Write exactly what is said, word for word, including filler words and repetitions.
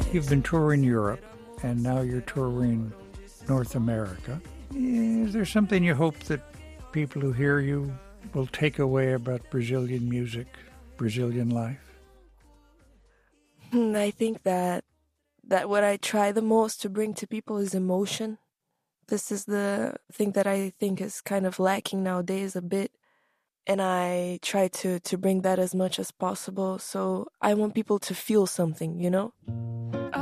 You've been touring Europe, and now you're touring North America. Is there something you hope that people who hear you will take away about Brazilian music, Brazilian life? I think that that what I try the most to bring to people is emotion. This is the thing that I think is kind of lacking nowadays a bit. And I try to, to bring that as much as possible. So I want people to feel something, you know?